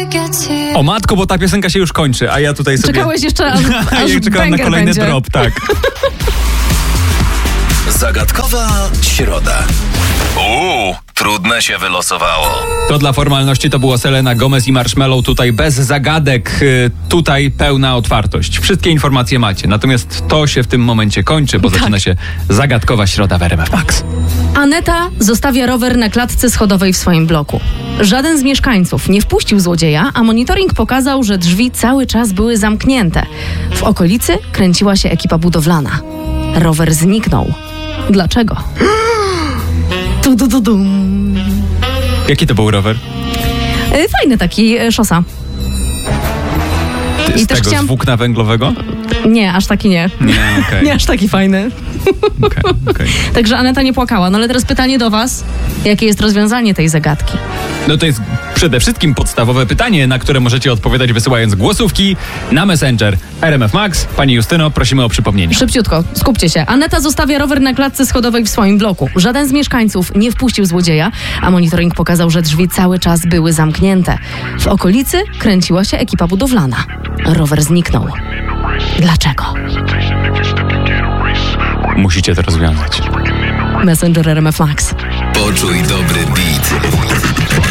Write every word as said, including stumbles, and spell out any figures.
O matko, bo ta piosenka się już kończy, a ja tutaj sobie... Czekałeś jeszcze, aż, aż ja czekałem na kolejny będzie. drop, tak. Zagadkowa środa. Uuu, trudne się wylosowało. To dla formalności to było Selena Gomez i Marshmello, tutaj bez zagadek, tutaj pełna otwartość. Wszystkie informacje macie, natomiast to się w tym momencie kończy, bo Tak. zaczyna się zagadkowa środa w R M F Max. Aneta zostawia rower na klatce schodowej w swoim bloku. Żaden z mieszkańców nie wpuścił złodzieja, a monitoring pokazał, że drzwi cały czas były zamknięte. W okolicy kręciła się ekipa budowlana. Rower zniknął. Dlaczego? Tu, du, du, dum. Jaki to był rower? Y, Fajny taki, y, szosa. Z I też tego, chciałam- z włókna węglowego? Nie, aż taki nie. Nie, okej. Nie aż taki fajny. Okej, okej. Także Aneta nie płakała. No ale teraz pytanie do was. Jakie jest rozwiązanie tej zagadki? No to jest przede wszystkim podstawowe pytanie, na które możecie odpowiadać wysyłając głosówki na Messenger R M F Max. Pani Justyno, prosimy o przypomnienie. Szybciutko, skupcie się. Aneta zostawia rower na klatce schodowej w swoim bloku. Żaden z mieszkańców nie wpuścił złodzieja, a monitoring pokazał, że drzwi cały czas były zamknięte. W okolicy kręciła się ekipa budowlana. Rower zniknął. Dlaczego? Musicie to rozwiązać. Messenger R M F Max. Poczuj dobry beat.